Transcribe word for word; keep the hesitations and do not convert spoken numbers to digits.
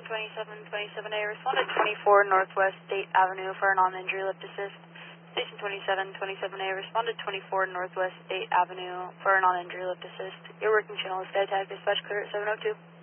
twenty-seven twenty-seven A, respond to twenty-four Northwest State Avenue for a non-injury lift assist. Station twenty-seven twenty-seven A, respond to twenty-four Northwest State Avenue for a non-injury lift assist. Your working channel is SkyTac, dispatch clear at seven oh two.